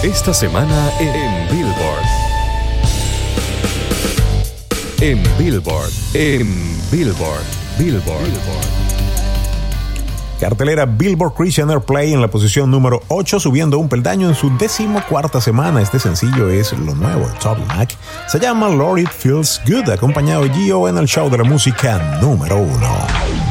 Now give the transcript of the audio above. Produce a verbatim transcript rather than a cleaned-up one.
Esta semana en Billboard. En Billboard. En Billboard. Billboard. Billboard. Cartelera Billboard Christian Airplay en la posición número ocho, subiendo un peldaño en su decimocuarta semana. Este sencillo es lo nuevo de Toby Mac. Se llama Lord It Feels Good, acompañado de Gio en el show de la música número uno.